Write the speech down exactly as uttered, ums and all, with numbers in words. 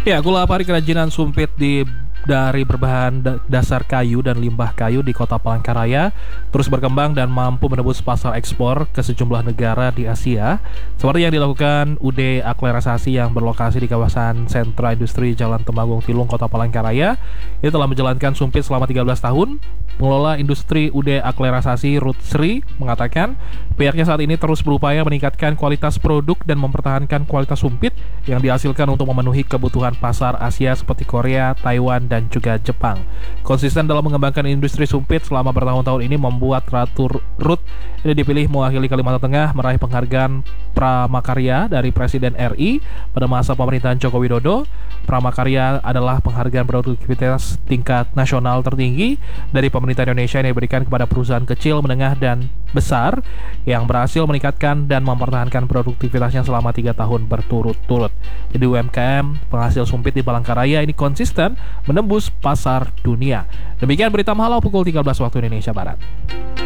Ya, gula pari kerajinan sumpit di dari berbahan da- dasar kayu dan limbah kayu di Kota Palangkaraya terus berkembang dan mampu menembus pasar ekspor ke sejumlah negara di Asia, seperti yang dilakukan U D Aklerasasi yang berlokasi di kawasan Sentra Industri Jalan Temanggung Tilung, Kota Palangkaraya. Ini telah menjalankan sumpit selama tiga belas tahun. Pengelola industri U D Aklerasasi Ruth Sri mengatakan pihaknya saat ini terus berupaya meningkatkan kualitas produk dan mempertahankan kualitas sumpit yang dihasilkan untuk memenuhi kebutuhan pasar Asia seperti Korea, Taiwan, dan juga Jepang. Konsisten dalam mengembangkan industri sumpit selama bertahun-tahun ini membuat Ratu Ruth ini dipilih mewakili Kalimantan Tengah meraih penghargaan Pramakarya dari Presiden R I pada masa pemerintahan Joko Widodo. Pramakarya adalah penghargaan produktivitas tingkat nasional tertinggi dari pemerintah Indonesia yang diberikan kepada perusahaan kecil, menengah, dan besar yang berhasil meningkatkan dan mempertahankan produktivitasnya selama tiga tahun berturut-turut. Jadi U M K M penghasil sumpit di Palangkaraya ini konsisten menembus pasar dunia. Demikian berita Mahalau pukul tiga belas waktu Indonesia Barat.